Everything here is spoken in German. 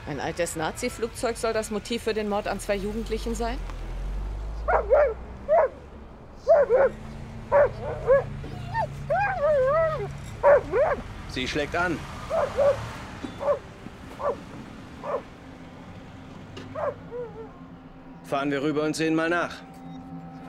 Ein altes Nazi-Flugzeug soll das Motiv für den Mord an 2 Jugendlichen sein? Sie schlägt an. Fahren wir rüber und sehen mal nach.